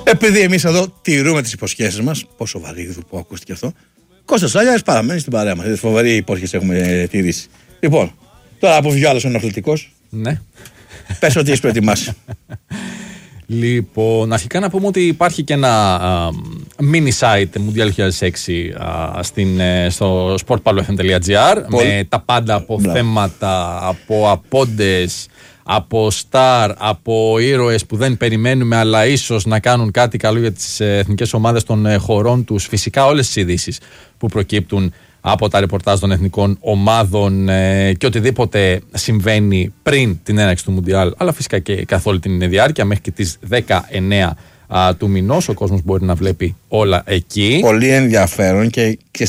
Επειδή εμείς εδώ τηρούμε τις υποσχέσεις μας, πόσο βαρύδου που ακούστηκε αυτό, Κώστας Σάλιαρης παραμένει στην παρέα μας. Φοβερή υπόσχεση έχουμε τηρήσει. Λοιπόν, τώρα από βγει ο άλλος ενοχλητικός. Ναι. Πες ότι έχεις προετοιμάσει. Λοιπόν, αρχικά να πούμε ότι υπάρχει και ένα mini site Mundial 2006 στο sportpalofm.gr με τα πάντα από θέματα, από απόντες, από στάρ, από ήρωες που δεν περιμένουμε αλλά ίσως να κάνουν κάτι καλό για τις εθνικές ομάδες των χωρών τους. Φυσικά όλες τις ειδήσεις που προκύπτουν από τα ρεπορτάζ των εθνικών ομάδων και οτιδήποτε συμβαίνει πριν την έναρξη του Μουντιάλ, αλλά φυσικά και καθ' όλη την διάρκεια μέχρι και τις 19 του μηνός. Ο κόσμος μπορεί να βλέπει όλα εκεί. Πολύ ενδιαφέρον και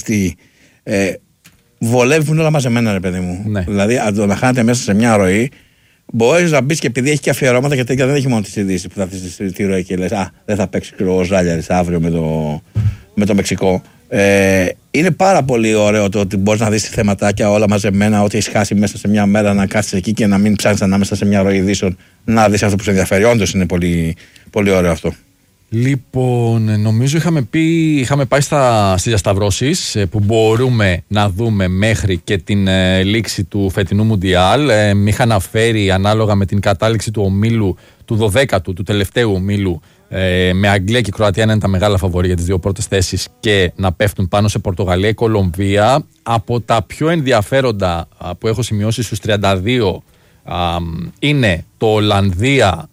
βολεύουν όλα μαζεμένα, ρε παιδί μου. Ναι. Δηλαδή, αν το να χάνετε μέσα σε μια ροή, μπορείς να μπεις και επειδή έχει και αφιερώματα και τέτοια, δεν έχει μόνο τις ειδήσεις που θα δεις τη ροή και λες δεν θα παίξει ο Ζάλιαρης αύριο με το Μεξικό. Είναι πάρα πολύ ωραίο το ότι μπορείς να δεις θεματάκια όλα μαζεμένα, ότι έχεις χάσει μέσα σε μια μέρα να κάτσεις εκεί και να μην ψάχνεις ανάμεσα σε μια ροή ειδήσεων να δεις αυτό που σε ενδιαφέρει. Όντως είναι πολύ, πολύ ωραίο αυτό. Λοιπόν, νομίζω είχαμε πάει στις διασταυρώσεις που μπορούμε να δούμε μέχρι και την λήξη του φετινού Μουντιάλ. Είχα αναφέρει ανάλογα με την κατάληξη του ομίλου του 12ου, του τελευταίου ομίλου, με Αγγλία και Κροατία να είναι τα μεγάλα φαβορί για τις δύο πρώτες θέσεις και να πέφτουν πάνω σε Πορτογαλία και Κολομβία. Από τα πιο ενδιαφέροντα που έχω σημειώσει στους 32 είναι το Ολλανδία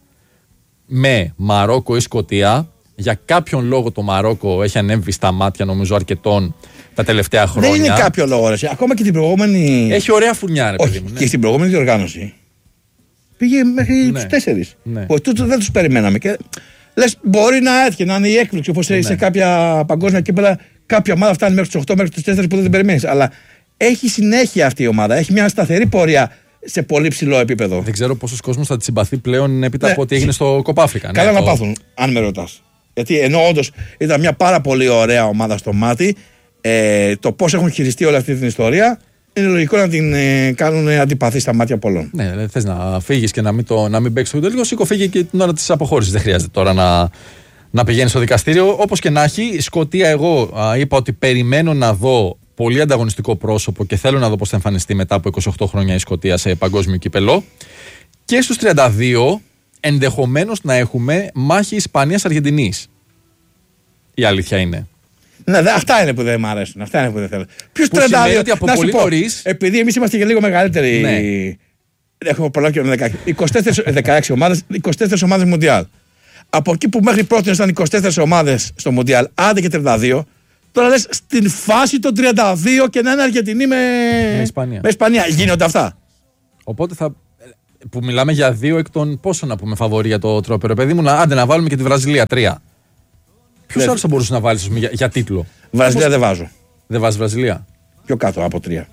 με Μαρόκο ή Σκωτία. Για κάποιον λόγο το Μαρόκο έχει ανέβει στα μάτια νομίζω αρκετών τα τελευταία χρόνια. Δεν είναι κάποιο λόγο, ρε. Ακόμα και την προηγούμενη. Έχει ωραία φουρνιά, ρε παιδί μου. Και στην προηγούμενη διοργάνωση πήγε μέχρι τους 4. Ναι. Δεν τους περιμέναμε. Και λες, μπορεί να έτυχε να είναι η έκπληξη όπως σε κάποια παγκόσμια κύπελα. Κάποια ομάδα φτάνει μέχρι τους 8, μέχρι τους 4 που δεν την περιμένεις. Αλλά έχει συνέχεια αυτή η ομάδα. Έχει μια σταθερή πορεία σε πολύ ψηλό επίπεδο. Δεν ξέρω πόσος κόσμος θα τη συμπαθεί πλέον έπειτα από ό,τι έγινε στο Κοπάφρικα. Καλά να πάθουν, αν με ρωτάς. Γιατί ενώ όντως ήταν μια πάρα πολύ ωραία ομάδα στο μάτι, το πώς έχουν χειριστεί όλη αυτή την ιστορία είναι λογικό να την κάνουν αντιπαθή στα μάτια πολλών. Ναι, θες να φύγεις και να μην παίξεις το τελικό, σήκω φύγει και την ώρα της αποχώρησης. Δεν χρειάζεται τώρα να πηγαίνεις στο δικαστήριο. Όπως και να έχει, η Σκωτία, εγώ είπα ότι περιμένω να δω πολύ ανταγωνιστικό πρόσωπο και θέλω να δω πώς θα εμφανιστεί μετά από 28 χρόνια η Σκωτία σε παγκόσμιο κύπελο. Και στους 32 ενδεχομένως να έχουμε μάχη Ισπανίας-Αργεντινής. Η αλήθεια είναι. Ναι, αυτά είναι που δεν μ' αρέσουν. Αυτά είναι που δεν θέλω. Ποιους 32, ότι από πολύ νωρίς. Επειδή εμείς είμαστε και λίγο μεγαλύτεροι. Ναι. Έχουμε πολλά και 16 ομάδες, 24 ομάδες Μουντιάλ. Από εκεί που μέχρι πρώτη ήταν 24 ομάδες στο Μουντιάλ, άντε και 32. Τώρα λες στην φάση των 32 και να είναι Αργεντινή με Ισπανία. Γίνονται αυτά. Οπότε που μιλάμε για 2 εκ των πόσο να πούμε φαβορί για το τρόπερο, παιδί μου, άντε να βάλουμε και τη Βραζιλία 3. Ποιους άλλους θα μπορούσε να βάλεις για τίτλο? Βραζιλία δεν βάζω. Δεν βάζεις Βραζιλία? Πιο κάτω από 3.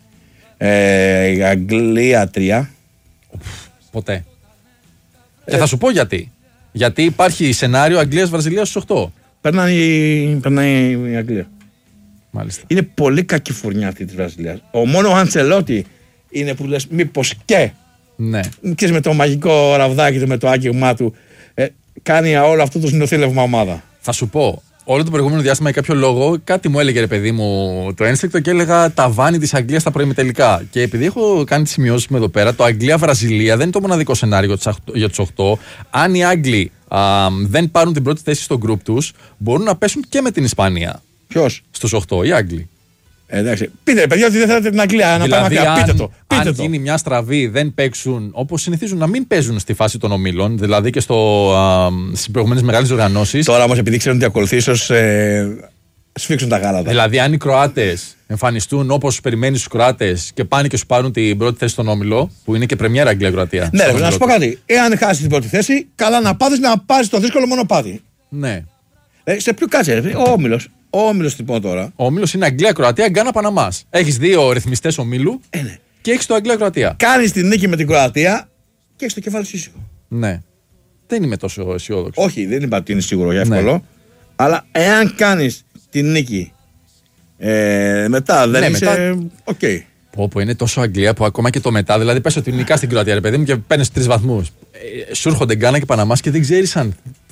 Η Αγγλία 3. Ποτέ. Και θα σου πω γιατί. Γιατί υπάρχει σενάριο Αγγλίας-Βραζιλίας στους 8. Περνάει η Αγγλία. Μάλιστα. Είναι πολύ κακή φουρνιά αυτή της Βραζιλίας. Μόνο ο Αντσελότη είναι που λες μήπως και. Ναι. Και με το μαγικό ραβδάκι του, με το άγγιγμά του, κάνει όλο αυτό το συνοθήλευμα ομάδα. Θα σου πω, όλο το προηγούμενο διάστημα για κάποιο λόγο κάτι μου έλεγε, ρε παιδί μου, το ένστικτο και έλεγα ταβάνι της Αγγλίας στα προημιτελικά. Και επειδή έχω κάνει τις σημειώσεις μου εδώ πέρα, το Αγγλία-Βραζιλία δεν είναι το μοναδικό σενάριο για τους 8. Αν οι Άγγλοι δεν πάρουν την πρώτη θέση στο γκρουπ τους, μπορούν να πέσουν και με την Ισπανία. Ποιος? Στους 8, οι Άγγλοι. Εντάξει. Πείτε, παιδιά, ότι δεν θέλετε την Αγγλία να δηλαδή, πάμε μακριά. Πείτε αν γίνει μια στραβή, δεν παίξουν όπως συνηθίζουν να μην παίζουν στη φάση των ομίλων, δηλαδή και στις προηγούμενες μεγάλες οργανώσεις. Τώρα όμως, επειδή ξέρουν ότι ακολουθεί, ίσως σφίξουν τα γάλατα. Δηλαδή, αν οι Κροάτες εμφανιστούν όπως περιμένει στους Κροάτες και πάνε και σου πάρουν την πρώτη θέση στον όμιλο, που είναι και πρεμιέρα Αγγλία-Κροατία. Ναι, να σου πω κάτι. Εάν χάσει την πρώτη θέση, καλά να πάθεις να πάρεις το δύσκολο μονοπάτι. Ναι. Σε ποιο κάτσε, ο όμιλος. Ο όμιλος λοιπόν τώρα. Ο όμιλος είναι Αγγλία-Κροατία, Γκάνα-Παναμάς. Έχεις 2 ρυθμιστές ομίλου και έχεις το Αγγλία-Κροατία. Κάνεις την νίκη με την Κροατία και έχεις το κεφάλι σου ήσυχο. Ναι. Δεν είμαι τόσο αισιόδοξο. Όχι, δεν είπα ότι είναι σίγουρο για εύκολο. Ναι. Αλλά εάν κάνεις την νίκη μετά δεν είσαι. Οκ. Πω, είναι τόσο Αγγλία που ακόμα και το μετά. Δηλαδή, πες ότι νικά στην Κροατία, ρε παιδί μου, και παίρνεις 3 βαθμούς. Σου έρχονται Γκάνα και Παναμάς και δεν ξέρεις αν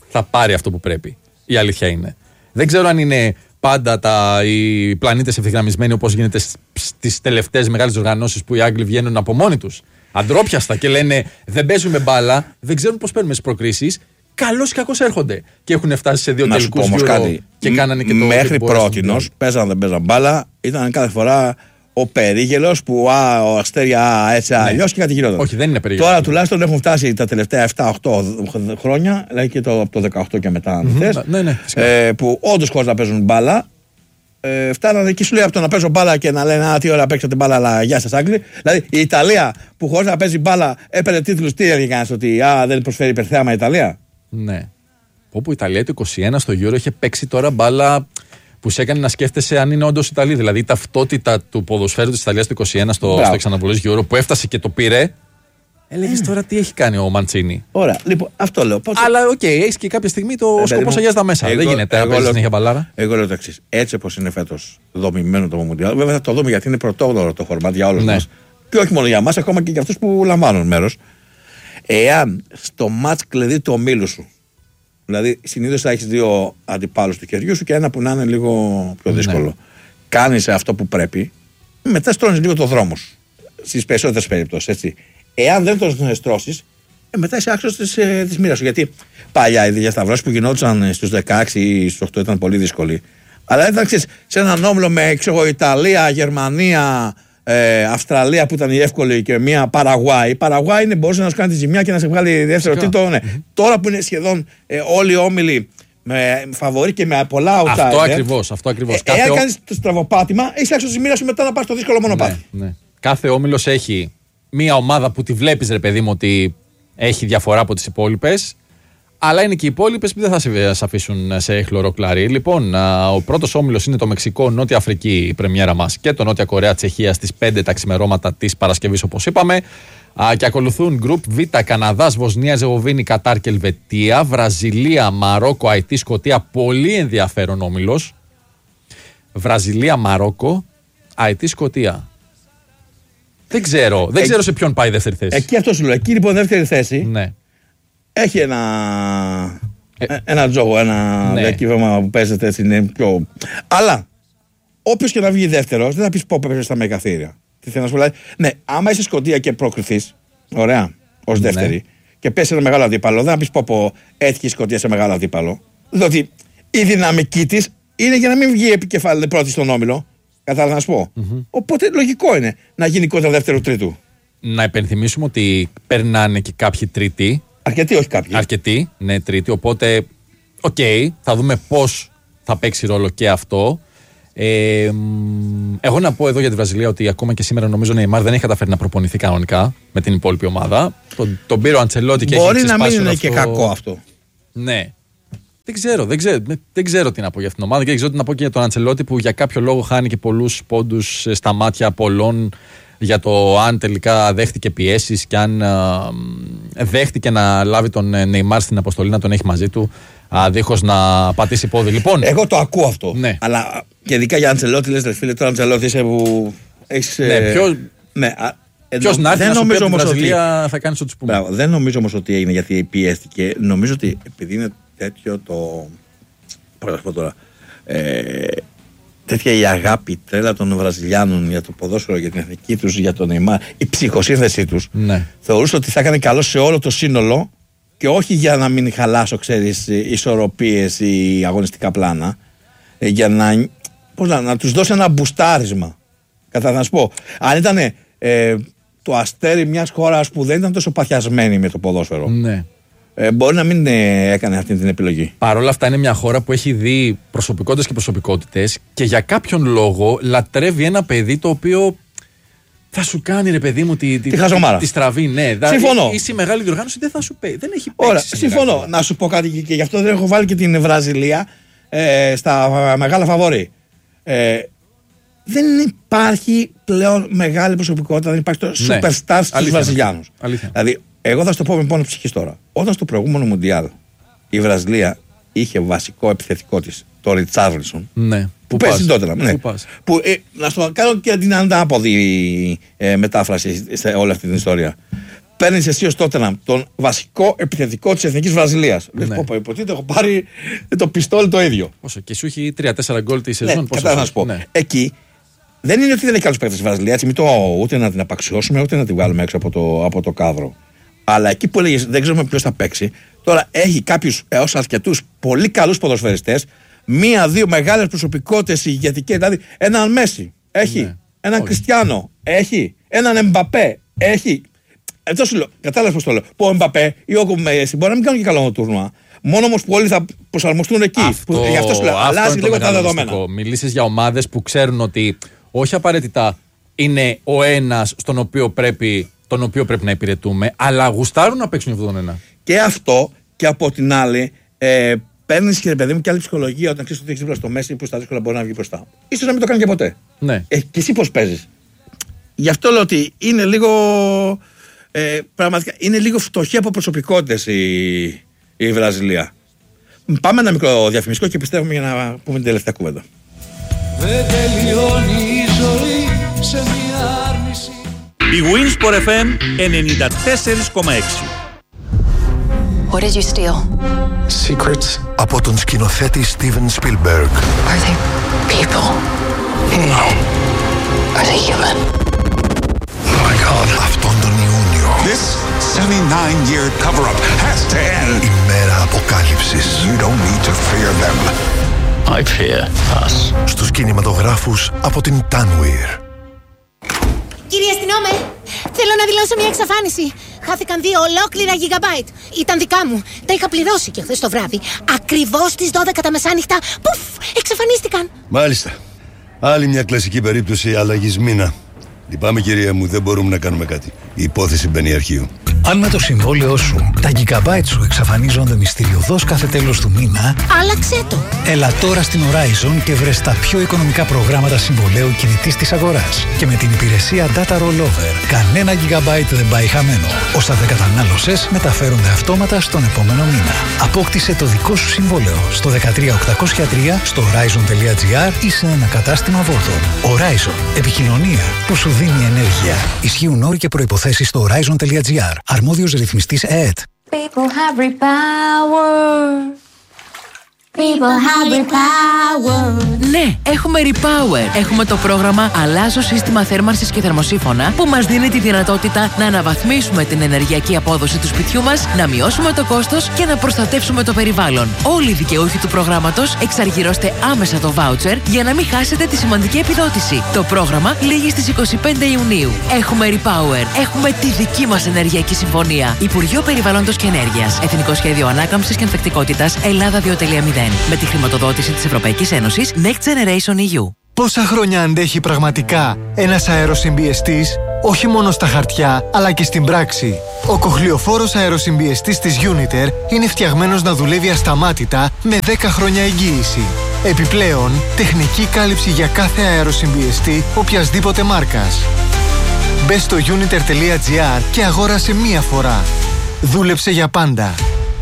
θα πάρει αυτό που πρέπει. Η αλήθεια είναι. Δεν ξέρω αν είναι πάντα οι πλανήτες ευθυγραμμισμένοι όπως γίνεται στις τελευταίες μεγάλες οργανώσεις που οι Άγγλοι βγαίνουν από μόνοι τους. Αντρόπιαστα και λένε δεν παίζουμε μπάλα, δεν ξέρουν πώς παίρνουμε στις προκρίσεις. Καλώς ή κακώς έρχονται. Και έχουν φτάσει σε 2 τελικούς Euro και κάνανε και το. Μέχρι πρότινος, παίζαν δεν παίζαν μπάλα, ήταν κάθε φορά ο περίγελος που ο Αστέρια έτσι αλλιώς και κάτι γινόταν. Όχι, δεν είναι περίγελος. Τώρα τουλάχιστον έχουν φτάσει τα τελευταία 7-8 χρόνια, δηλαδή και από το 18 και μετά, αν θες, που όντως χωρίς να παίζουν μπάλα. Φτάνανε και σου λέει από το να παίζω μπάλα και να λένε τι ώρα παίξατε μπάλα, αλλά γεια σας Άγγλοι. Δηλαδή η Ιταλία που χωρίς να παίζει μπάλα έπαιρνε τίτλους, τι έλεγε κανένας, ότι δεν προσφέρει υπερθέαμα η Ιταλία. Ναι. Όπου η Ιταλία το 21 στο Euro είχε παίξει τώρα μπάλα που σε έκανε να σκέφτεσαι αν είναι όντως Ιταλία. Δηλαδή η ταυτότητα του ποδοσφαίρου της Ιταλίας το 21 στο εξαναβολές Euro που έφτασε και το πήρε. Έλεγες τώρα τι έχει κάνει ο Μαντσίνι. Ωραία, λοιπόν, αυτό λέω. Αλλά έχει και κάποια στιγμή το σκοπός αγιάζει τα μέσα. Δεν γίνεται να παίζει συνέχεια μπαλάρα. Εγώ λέω το εξής. Έτσι όπως είναι φέτος δομημένο το Μουντιάλ, βέβαια θα το δούμε γιατί είναι πρωτόγνωρο το φορμάτ για όλους μας. Και όχι μόνο για μας, ακόμα και για αυτούς που λαμβάνουν μέρος. Εάν στο μάτς κλειδί του ομίλου σου, δηλαδή συνήθως θα έχεις 2 αντιπάλους του χεριού σου και ένα που να είναι λίγο πιο δύσκολο. Κάνεις αυτό που πρέπει, μετά στρώνεις λίγο το δρόμο σου. Στις περισσότερες περιπτώσεις, έτσι. Εάν δεν το στρώσεις, μετά είσαι άξιος της μοίρας σου. Γιατί παλιά οι διασταυρώσεις που γινόντουσαν στους 16 ή στους 8 ήταν πολύ δύσκολοι. Αλλά ήταν σε έναν όμιλο με Ιταλία, Γερμανία, Αυστραλία που ήταν η εύκολη και μια Παραγουάη. Η Παραγουάη μπορούσε να σου κάνει τη ζημιά και να σε βγάλει δεύτερο τίτλο. Ναι. Τώρα που είναι σχεδόν όλοι οι όμιλοι με φαβορί και με πολλά outsider. Αυτό ακριβώς. Εάν κάνεις το στραβοπάτημα, είσαι άξιος της μοίρας σου μετά να πάρεις το δύσκολο μονοπάτι. Ναι. Κάθε όμιλος έχει μία ομάδα που τη βλέπεις, ρε παιδί μου, ότι έχει διαφορά από τις υπόλοιπες. Αλλά είναι και οι υπόλοιπες που δεν θα σε αφήσουν σε χλωροκλάρι. Λοιπόν, ο πρώτος όμιλος είναι το Μεξικό, Νότια Αφρική, η πρεμιέρα μας, και το Νότια Κορέα, Τσεχία στις 5 τα ξημερώματα της Παρασκευής, όπως είπαμε. Και ακολουθούν γκρουπ Β, Καναδάς, Βοσνία, Ζεγοβίνη, Κατάρ και Ελβετία, Βραζιλία, Μαρόκο, Αϊτή, Σκωτία. Πολύ ενδιαφέρον όμιλος. Βραζιλία, Μαρόκο, Αϊτή, Σκωτία. Δεν ξέρω σε ποιον πάει η δεύτερη θέση. Εκεί αυτό σου λέω. Εκεί λοιπόν δεύτερη θέση. Ναι. Έχει ένα τζόγο, ένα διακύβευμα που παίζεται έτσι, είναι πιο. Αλλά όποιος και να βγει δεύτερος, δεν θα πεις πω παίζεις στα μεγαθύρια. Τι θέλω να σου πω, ναι, άμα είσαι Σκωτία και προκριθείς, ωραία, ως δεύτερη, και πέσει ένα μεγάλο αντίπαλο, δεν θα πεις πω έτυχε η Σκωτία σε μεγάλο αντίπαλο. Διότι η δυναμική της είναι για να μην βγει επικεφαλή πρώτη στον όμιλο. Κατάλαβα να σου πω. Οπότε λογικό είναι να γίνει κόντρα δεύτερου-τρίτου. Να υπενθυμίσουμε ότι περνάνε και κάποιοι τρίτοι. Αρκετοί, όχι κάποιοι. Αρκετοί, ναι, τρίτοι. Οπότε, θα δούμε πώς θα παίξει ρόλο και αυτό. Εγώ να πω εδώ για τη Βραζιλία ότι ακόμα και σήμερα νομίζω ο Νεϊμάρ δεν έχει καταφέρει να προπονηθεί κανονικά με την υπόλοιπη ομάδα. Τον πήρε ο Αντσελότη και μπορεί έχει ξεσπάσει. Μπορεί να μην είναι και κακό αυτό. Ναι. Δεν ξέρω τι να πω για αυτήν την ομάδα και δεν ξέρω τι να πω και για τον Αντσελότη που για κάποιο λόγο χάνει και πολλούς πόντους στα μάτια πολλών για το αν τελικά δέχτηκε πιέσεις και αν δέχτηκε να λάβει τον Νεϊμάρ στην αποστολή να τον έχει μαζί του δίχως να πατήσει πόδι. Λοιπόν, εγώ το ακούω αυτό. Ναι. Αλλά και ειδικά για Αντσελότη λες, φίλε, τώρα Αντσελότη είσαι που έχεις. Ποιος να έρθει να σου πει ότι η Βραζιλία θα κάνει ό,τι πούμε. Δεν νομίζω όμως ότι έγινε γιατί πιέστηκε. Νομίζω ότι επειδή είναι τέτοιο το. Πώς να πω τώρα. Τέτοια η αγάπη, η τρέλα των Βραζιλιάνων για το ποδόσφαιρο, για την εθνική τους, για τον Νεϊμάρ, η ψυχοσύνθεσή τους, θεωρούσα ότι θα έκανε καλό σε όλο το σύνολο και όχι για να μην χαλάσω, ξέρεις, ισορροπίες ή αγωνιστικά πλάνα, για να τους δώσει ένα μπουστάρισμα. Κατά να σου πω, αν ήταν το αστέρι μιας χώρας που δεν ήταν τόσο παθιασμένη με το ποδόσφαιρο. Ναι. Μπορεί να μην έκανε αυτή την επιλογή. Παρ' όλα αυτά είναι μια χώρα που έχει δει προσωπικότητες και προσωπικότητες και για κάποιον λόγο λατρεύει ένα παιδί το οποίο θα σου κάνει, ρε παιδί μου, τη χαζομάρα. Τη στραβή. Ναι, συμφωνώ. Είσαι μεγάλη διοργάνωση, δεν θα σου πει. Δεν έχει παίξει. Ωραία, συμφωνώ. Να σου πω κάτι και γι' αυτό δεν έχω βάλει και την Βραζιλία στα μεγάλα φαβόρι. Δεν υπάρχει πλέον μεγάλη προσωπικότητα, δεν υπάρχει το superstar στους Βραζιλιάνους. Δηλαδή, εγώ θα σου το πω με πόνο ψυχής τώρα. Όταν στο προηγούμενο Μουντιάλ η Βραζιλία είχε βασικό επιθετικό της, το Ριτσάρλσον. Ναι. Που παίζει τότε. Ναι. Που, να σου κάνω και την αντάποδη μετάφραση σε όλη αυτή την ιστορία. παίρνεις εσύ ως Τότεναμ τον βασικό επιθετικό της Εθνικής Βραζιλίας. Λες, υποτίθεται έχω πάρει το πιστόλι το ίδιο. Όσο και σου έχει 3-4 γκολ τη σεζόν. Κατάλαβα να σου πω. Ναι. Εκεί δεν είναι ότι δεν έχει καλούς παίκτες στη Βραζιλία, έτσι, ούτε να την απαξιώσουμε, ούτε να την βγάλουμε έξω από το κάδρο. Αλλά εκεί που έλεγες δεν ξέρουμε ποιος θα παίξει, τώρα έχει κάποιους έως αρκετούς πολύ καλούς ποδοσφαιριστές, 1-2 μεγάλες προσωπικότητες ηγετικές, δηλαδή έναν Μέση έχει, έναν Κριστιάνο έχει, έναν Εμπαπέ έχει. Έτσι σου λέω, κατάλαβες πώς το λέω. Που ο Εμπαπέ ή ο Μέση μπορεί να μην κάνουν και καλό τουρνουά. Μόνο όμως που όλοι θα προσαρμοστούν εκεί. Γι' αυτό σου λέω, αλλάζει λίγο τα δεδομένα. Μιλήσεις για ομάδες που ξέρουν ότι όχι απαραίτητα είναι ο ένας τον οποίο πρέπει να υπηρετούμε, αλλά γουστάρουν να παίξουν αυτόν τον ένα. Και αυτό, και από την άλλη, παίρνεις και παιδί μου και άλλη ψυχολογία όταν ξέρεις ότι έχεις δίπλα στο Μέση που στα δύσκολα μπορεί να βγει μπροστά. Ίσως να μην το κάνει και ποτέ. Ναι. Και εσύ πώς παίζεις. Γι' αυτό λέω ότι είναι λίγο. Πραγματικά είναι λίγο φτωχή από προσωπικότητες η Βραζιλία. Πάμε ένα μικρό διαφημιστικό και πιστεύουμε για να πούμε την τελευταία κουβέντα. Δεν τελειώνει η ζωή σε μια άρνηση. Η Winsport FM 94,6. What did you steal? Secrets. Από τον σκηνοθέτη Steven Spielberg. Are they people? No. Are they human? Oh my God. Αυτόν τον Ιούνιο. This 79-year cover-up has to end. Η μέρα αποκάλυψης. You don't need to fear them. I fear us. Στους κινηματογράφους από την Tanweer. Κύριε αστυνόμε, θέλω να δηλώσω μια εξαφάνιση. Χάθηκαν 2 ολόκληρα gigabyte. Ήταν δικά μου. Τα είχα πληρώσει και χθες το βράδυ. Ακριβώς στις 12 τα μεσάνυχτα. Πουφ, εξαφανίστηκαν. Μάλιστα. Άλλη μια κλασική περίπτωση αλλαγής μήνα. Λυπάμαι κυρία μου, δεν μπορούμε να κάνουμε κάτι. Η υπόθεση μπαίνει αρχείο. Αν με το συμβόλαιό σου τα gigabyte σου εξαφανίζονται μυστηριωδώς κάθε τέλος του μήνα, άλλαξέ το. Έλα τώρα στην Horizon και βρες τα πιο οικονομικά προγράμματα συμβολαίου κινητής της αγοράς. Και με την υπηρεσία Data Rollover, κανένα gigabyte δεν πάει χαμένο. Όσα δεν κατανάλωσες μεταφέρονται αυτόματα στον επόμενο μήνα. Απόκτησε το δικό σου συμβόλαιο στο 13803 στο horizon.gr ή σε ένα κατάστημα Vodafone. Horizon. Επικοινωνία που σου δίνει ενέργεια. Ισχύουν όροι και προϋποθέσεις στο horizon.gr. Αρμόδιος ρυθμιστής ΕΕΤ. People have repower. People have repower. Ναι, έχουμε Repower. Έχουμε το πρόγραμμα Αλλάζω σύστημα θέρμανσης και θερμοσύφωνα που μας δίνει τη δυνατότητα να αναβαθμίσουμε την ενεργειακή απόδοση του σπιτιού μας, να μειώσουμε το κόστος και να προστατεύσουμε το περιβάλλον. Όλοι οι δικαιούχοι του προγράμματος εξαργυρώστε άμεσα το voucher για να μην χάσετε τη σημαντική επιδότηση. Το πρόγραμμα λήγει στις 25 Ιουνίου. Έχουμε Repower. Έχουμε τη δική μας ενεργειακή συμφωνία. Υπουργείο Περιβάλλοντος και Ενέργειας. Εθνικό Σχέδιο Ανάκαμψης και Ανθεκτικότητας Ελλάδα 2.0. Με τη χρηματοδότηση της Ευρωπαϊκής Ένωσης Next Generation EU. Πόσα χρόνια αντέχει πραγματικά ένας αεροσυμπιεστής, όχι μόνο στα χαρτιά, αλλά και στην πράξη. Ο κοχλιοφόρος αεροσυμπιεστής της Uniter είναι φτιαγμένος να δουλεύει ασταμάτητα με 10 χρόνια εγγύηση. Επιπλέον, τεχνική κάλυψη για κάθε αεροσυμπιεστή οποιασδήποτε μάρκας. Μπες στο uniter.gr και αγόρασε μία φορά. Δούλεψε για πάντα.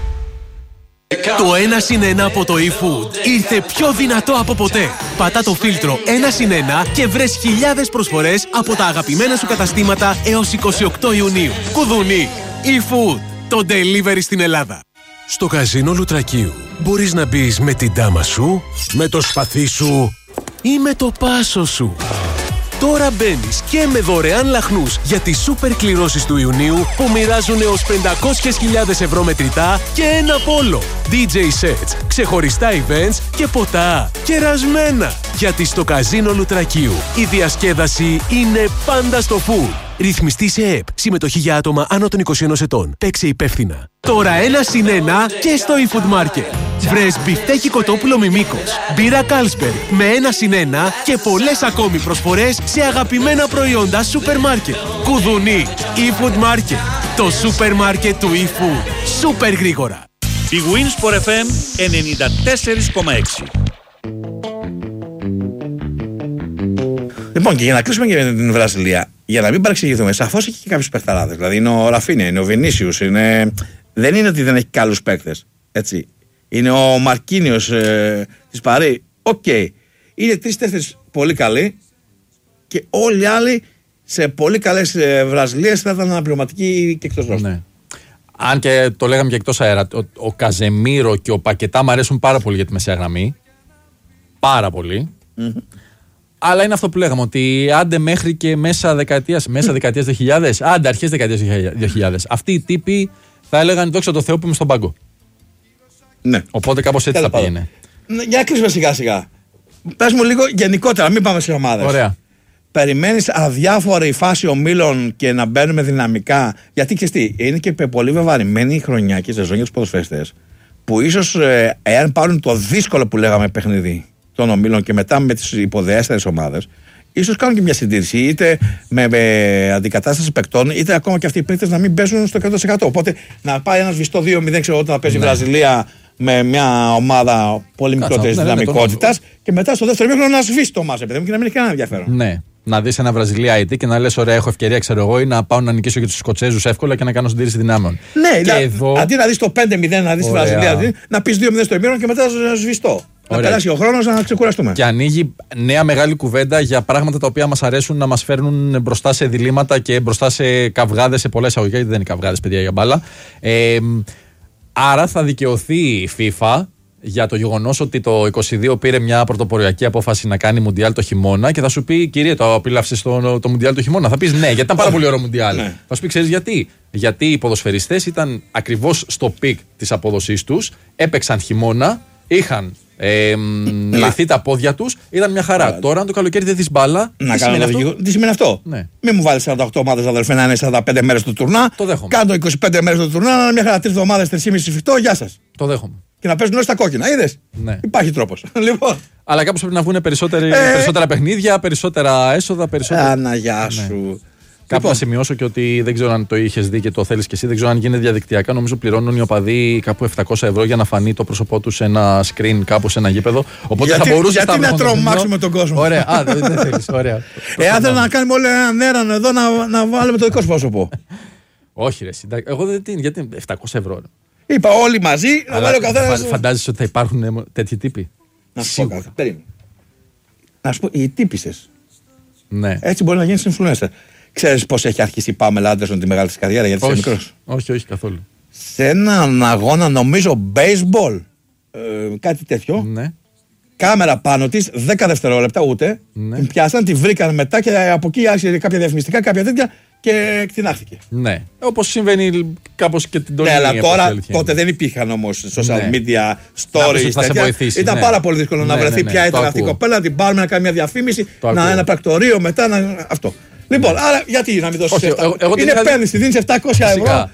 Το 1+1 από το eFood ήρθε πιο δυνατό από ποτέ. Πατά το φίλτρο 1+1 και βρες χιλιάδες προσφορές από τα αγαπημένα σου καταστήματα έως 28 Ιουνίου. Κουδουνί, eFood, το delivery στην Ελλάδα. Στο καζίνο Λουτρακίου μπορείς να μπεις με την τάμα σου, με το σπαθί σου ή με το πάσο σου. Τώρα μπαίνεις και με δωρεάν λαχνούς για τις σούπερ κληρώσεις του Ιουνίου που μοιράζουν έως 500.000 ευρώ μετρητά και ένα πόλο. DJ sets, ξεχωριστά events και ποτά κερασμένα. Γιατί στο καζίνο Λουτρακίου η διασκέδαση είναι πάντα στο full. Ρυθμιστή σε ΕΠ. Συμμετοχή για άτομα άνω των 21 ετών. Παίξε υπεύθυνα. Τώρα 1+1 και στο eFood Market. Βρες μπιφτέκι κοτόπουλο Μιμίκος, μπύρα Carlsberg με 1+1 και πολλές ακόμη προσφορές σε αγαπημένα προϊόντα σούπερ μάρκετ. Κουδουνί, eFood Market. Το σούπερ μάρκετ του eFood. Σούπερ γρήγορα. Η Winsport FM 94,6. Λοιπόν, και για να κλείσουμε και με την Βραζιλία, για να μην παρεξηγηθούμε, σαφώς έχει και κάποιους παιχταράδες. Δηλαδή είναι ο Ραφίνια, είναι ο Βινίσιους, δεν είναι ότι δεν έχει καλούς παίκτες. Έτσι. Είναι ο Μαρκίνιος της Παρί. Οκ. Είναι 3-4 πολύ καλοί και όλοι οι άλλοι σε πολύ καλές Βραζιλίες θα ήταν αναπληρωματική και εκτός ρόστερ. Ναι. Αν και το λέγαμε και εκτός αέρα, ο Καζεμίρο και ο Πακετά μου αρέσουν πάρα πολύ για τη μεσαία γραμμή. Πάρα πολύ. Αλλά είναι αυτό που λέγαμε, ότι άντε μέχρι και μέσα δεκαετίας 2000, άντε αρχές δεκαετίας 2000. Αυτοί οι τύποι θα έλεγαν δόξα τω Θεώ που είμαι στον πάγκο. Ναι. Οπότε κάπως έτσι θα πήγαινε. Για να κλείσουμε σιγά σιγά. Πες μου λίγο γενικότερα, μην πάμε σε ομάδες. Ωραία. Περιμένεις αδιάφορη φάση ομίλων και να μπαίνουμε δυναμικά? Γιατί ξέρεις τι, είναι και πολύ βεβαρημένη η χρονιά και η σεζόν για τους ποδοσφαιριστές, που ίσως εάν πάρουν το δύσκολο που λέγαμε παιχνίδι των ομίλων και μετά με τις υποδεέστερες ομάδες, ίσως κάνουν και μια συντήρηση, είτε με αντικατάσταση παικτών, είτε ακόμα και αυτοί οι παίκτες να μην παίζουν στο 100%. Οπότε να πάει ένα σβηστό 2-0, ξέρω, όταν παίζει η Βραζιλία με μια ομάδα πολύ μικρότερης δυναμικότητας, και μετά στο δεύτερο μήχρονο να σβήσει το μάτς, επειδή και να μην έχει κανένα ενδιαφέρον. Ναι. Να δεις ένα Βραζιλία-Αϊτή και να λες: ωραία, έχω ευκαιρία, ξέρω εγώ, ή να πάω να νικήσω και τους Σκοτσέζους εύκολα και να κάνω συντήρηση δυνάμεων. Ναι, και εδώ... αντί να δεις το 5-0, να δεις τη Βραζιλία, να πεις 2-0 στο ημίχρονο και μετά να σβηστό. Να περάσει ο χρόνος να ξεκουραστούμε. Και ανοίγει νέα μεγάλη κουβέντα για πράγματα τα οποία μας αρέσουν να μας φέρνουν μπροστά σε διλήμματα και μπροστά σε καυγάδες, σε πολλά εισαγωγικά, γιατί δεν είναι καυγάδες, παιδιά, για μπάλα. Άρα θα δικαιωθεί η FIFA για το γεγονός ότι το 22 πήρε μια πρωτοποριακή απόφαση να κάνει Μουντιάλ το χειμώνα και θα σου πει: κύριε, το απίλαυσες το Μουντιάλ το χειμώνα? Θα πεις ναι, γιατί ήταν πάρα πολύ ωραίο Μουντιάλ. Ναι. Θα σου πει: ξέρεις γιατί? Γιατί οι ποδοσφαιριστές ήταν ακριβώς στο πικ της απόδοσής τους, έπαιξαν χειμώνα, είχαν λυθεί τα πόδια τους, ήταν μια χαρά. Τώρα, αν το καλοκαίρι δεν δεις μπάλα, τι σημαίνει αυτό? Ναι. Μην μου βάλεις 48 ομάδες, αδερφέ, να είναι 45 μέρες το τουρνά. Το δέχομαι. Κάντο 25 μέρες το τουρνά, να είναι μια χαρά 3 εβδομάδες, 3,5 φυτό, γεια σας. Το δέχομαι. Και να παίζουν όλοι στα κόκκινα, είδες? Ναι. Υπάρχει τρόπος. Λοιπόν. Αλλά κάπως πρέπει να βγουν περισσότερα παιχνίδια, περισσότερα έσοδα, περισσότερα. Αναγιά σου. Ναι. Κάπου να σημειώσω και ότι δεν ξέρω αν το είχες δει και το θέλεις και εσύ, δεν ξέρω αν γίνεται διαδικτυακά. Νομίζω πληρώνουν οι οπαδοί κάπου 700 ευρώ για να φανεί το πρόσωπό του σε ένα screen κάπου σε ένα γήπεδο. Οπότε γιατί, θα μπορούσε γιατί να τρομάξουμε τον κόσμο. Ωραία, δεν θέλεις. Ωραία. Εάν θέλω να κάνουμε όλοι έναν έρανο εδώ να βάλουμε το δικό σου πρόσωπο. Όχι, ρε. Εγώ δεν την. Γιατί 700 ευρώ. Είπα όλοι μαζί να βάλει ο καθένας. Φαντάζεσαι ότι θα υπάρχουν τέτοιοι τύποι? Να σου πω κάτι. Να σου πω, οι τύπισσες. Ναι. Έτσι μπορεί να γίνει influencer. Ξέρεις πώς έχει αρχίσει η Πάμελα Άντερσον τη μεγάλη της καριέρα, γιατί είσαι μικρός? Όχι, καθόλου. Σε έναν αγώνα, νομίζω baseball, κάτι τέτοιο. Ναι. Κάμερα πάνω της, 10 δευτερόλεπτα ούτε. Ναι. Την πιάσαν, τη βρήκαν μετά και από εκεί άρχισε κάποια διαφημιστικά, κάποια τέτοια και εκτινάχθηκε. Ναι. Όπως συμβαίνει κάπως και την τωρινή. Ναι, αλλά τώρα τότε δεν υπήρχαν όμως social media, stories. Ήταν πάρα πολύ δύσκολο να βρεθεί ποια ήταν αυτή η κοπέλα, να την πάρουμε, να κάνει μια διαφήμιση, να ένα πρακτορείο μετά. Αυτό. Λοιπόν, άρα γιατί να μην δώσεις 700? Είναι επένδυση, δίνεις 700 ευρώ.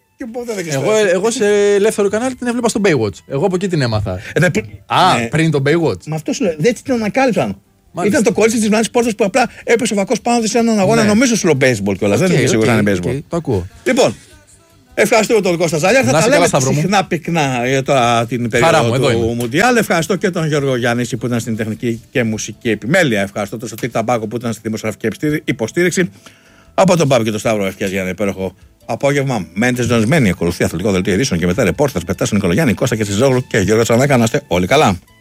Εγώ σε ελεύθερο κανάλι την έβλεπα στο Baywatch. Εγώ από εκεί την έμαθα. Πριν το Baywatch. Μα αυτό σου λέω, δεν την ανακάλυψαν. Ήταν το κορίτσι της Βλάνης Πόρτας που απλά έπεσε ο βακός πάνω της σε έναν αγώνα, νομίζω σου λέω baseball κιόλας. Δεν είμαι σίγουρος αν είναι baseball. Το ακούω. Λοιπόν, ευχαριστώ τον Κώστα Ζάλια. Θα τα λέμε συχνά πυκνά για την περίοδο του Μουντιάλ. Ευχαριστώ και τον Γιώργο Γιάννηση που ήταν στην τεχνική και μουσική επιμέλεια. Ευχαριστώ τον Σωτήρη Ταμπάκο που ήταν στη δημοσιογραφική υποστήριξη. Από τον Πάπη και τον Σταύρο Ευχιάς για ένα υπέροχο απόγευμα. Μένετε συντονισμένοι. Ακολουθεί αθλητικό δελτίο ειδήσεων και μετά ρεπόρτας Πετάσου Νικολογιάννη, Κώστα και Τσιζόγλου και Γιώργο Τσανάκα. Να είστε όλοι καλά.